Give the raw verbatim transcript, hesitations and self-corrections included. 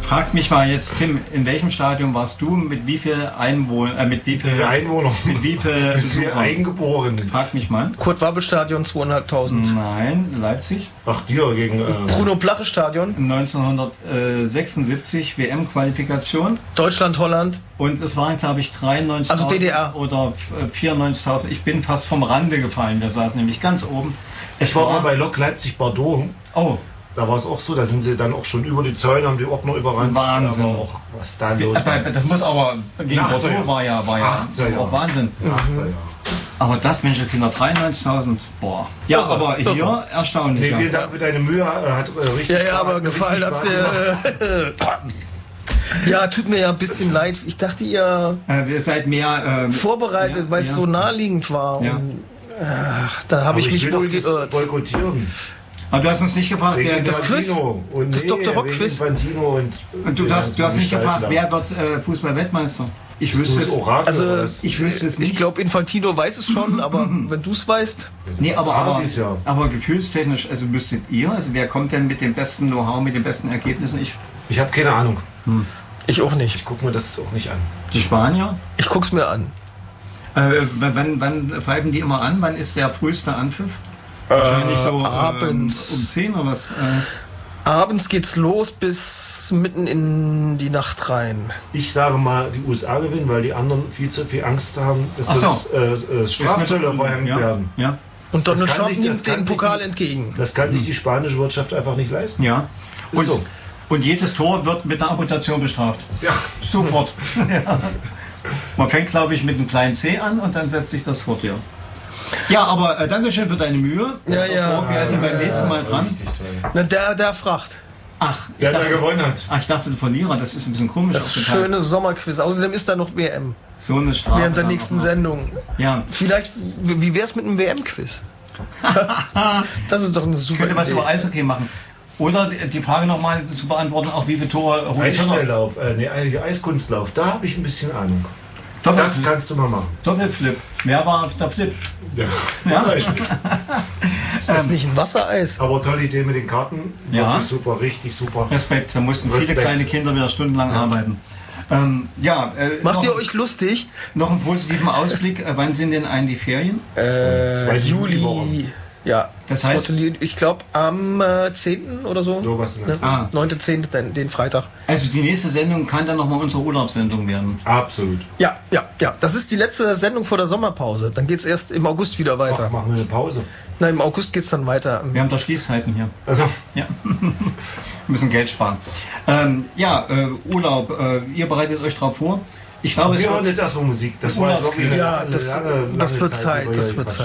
Fragt mich mal jetzt, Tim, in welchem Stadion warst du? Mit wie viel Einwohnern? Äh, mit wie viel Einwohner? Mit wie viel Besuchern? Eingeborenen? Fragt mich mal. Kurt-Wabe-Stadion zweieinhalbtausend. Nein, Leipzig. Ach, dir gegen... Äh Bruno-Plache-Stadion. neunzehnhundertsechsundsiebzig W M-Qualifikation. Deutschland-Holland. Und es waren, glaube ich, dreiundneunzigtausend also D D R. Oder vierundneunzigtausend. Ich bin fast vom Rande gefallen. Wir saßen nämlich ganz oben. Es ich war, war mal bei Lok Leipzig-Bordeaux. Oh. Da war es auch so, da sind sie dann auch schon über die Zäune, haben die Ordner überrannt. Wahnsinn. Aber auch, was da los war. Das muss aber, gegen Bordeaux war ja, war ja auch Wahnsinn. achtziger Jahre. Aber das, Menschenkinder, dreiundneunzigtausend, boah. Ja, irre, aber irre. Hier erstaunlich. Nee, vielen Dank für deine Mühe, hat äh, richtig Ja, ja, aber gefallen hat's dir. Ja, tut mir ja ein bisschen leid. Ich dachte, ihr äh, ihr seid mehr äh, vorbereitet, ja, weil es ja. so naheliegend war. Ja. Und, ach, da habe ich, ich mich wohl geirrt. Boykottieren. Aber du hast uns nicht gefragt, wegen wer das Quiz, und das nee, Doktor Rock Quiz. Und, und du hast, du hast nicht gefragt, wer wird äh, Fußball-Weltmeister? Ich wüsste es. Orakel, also ich wüsste es nicht. Ich glaube, Infantino weiß es schon, aber wenn du es weißt. Nee, aber, aber, ja. aber gefühlstechnisch, also müsstet ihr, also wer kommt denn mit dem besten Know-how, mit den besten Ergebnissen? Ich. Ich habe keine Ahnung. Hm. Ich auch nicht. Ich gucke mir das auch nicht an. Die Spanier? Ich guck's mir an. Äh, wann, wann pfeifen die immer an? Wann ist der früheste Anpfiff? Wahrscheinlich so äh, abends ähm, um zehn oder was? Äh. Abends geht's los bis mitten in die Nacht rein. Ich sage mal, die U S A gewinnen, weil die anderen viel zu viel Angst haben, dass so. das äh, Strafzölle verhängt ja. werden. Ja. Und Donald Trump nimmt den Pokal die, entgegen. Das kann sich die spanische Wirtschaft einfach nicht leisten. Ja. Und, so. und jedes Tor wird mit einer Amputation bestraft. Ja. Sofort. Ja. Man fängt, glaube ich, mit einem kleinen C an und dann setzt sich das fort, ja. Ja, aber äh, Dankeschön für deine Mühe. Ja, ja. Wir sind beim nächsten Mal dran. Na, der, der fragt. Ach, ich der dachte, gewonnen hat. Ach, ich dachte, der Verlierer, das ist ein bisschen komisch. Das ist schöne Sommerquiz. Außerdem ist da noch W M. So eine Strafe. Während der nächsten Sendung. Ja. Vielleicht, wie wär's mit einem W M-Quiz? Das ist doch eine super Könnte was Idee. über Eishockey machen. Oder die Frage nochmal zu beantworten, auch wie viele Tore holt Eisschnelllauf, äh, nee, Eiskunstlauf, da habe ich ein bisschen Ahnung. Doppelflip. Das kannst du mal machen. Doppelflip. Wer war der Flip? Ja, ja? Beispiel. Ist das nicht ein Wassereis? Aber tolle Idee mit den Karten. Ja. Wirklich super, richtig super. Respekt, da mussten Respekt. viele kleine Kinder wieder stundenlang ja. arbeiten. Ähm, ja, äh, Macht noch, ihr euch lustig? Noch einen positiven Ausblick. Äh, wann sind denn eigentlich die Ferien? Äh, Juli. Ja, das heißt, ich glaube am äh, zehnten oder so. So was ne? ah. neunten zehnten Den, den Freitag. Also die nächste Sendung kann dann nochmal unsere Urlaubssendung werden. Absolut. Ja, ja, ja. Das ist die letzte Sendung vor der Sommerpause. Dann geht es erst im August wieder weiter. Ach, machen wir eine Pause. Nein, im August geht es dann weiter. Wir haben da Schließzeiten hier. Also. Ja. Wir müssen Geld sparen. Ähm, ja, äh, Urlaub. Äh, ihr bereitet euch darauf vor. Ich glaube, wir hören jetzt erstmal Musik. Das war jetzt wirklich ja, das, lange, lange das wird Zeit. Zeit. Das wird Zeit.